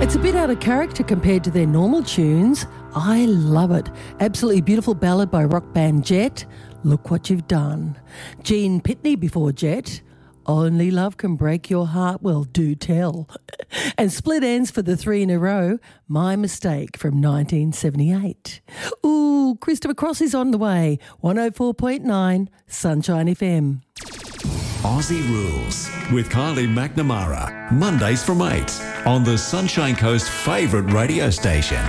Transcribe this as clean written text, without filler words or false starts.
It's a bit out of character compared to their normal tunes. I love it. Absolutely beautiful ballad by rock band Jet. Look What You've Done. Gene Pitney before Jet. Only Love Can Break Your Heart. Well, do tell. And Split Ends for the 3 in a row. My Mistake from 1978. Ooh, Christopher Cross is on the way. 104.9 Sunshine FM. Aussie Rules with Kylie McNamara. Mondays from 8 on the Sunshine Coast favourite radio station.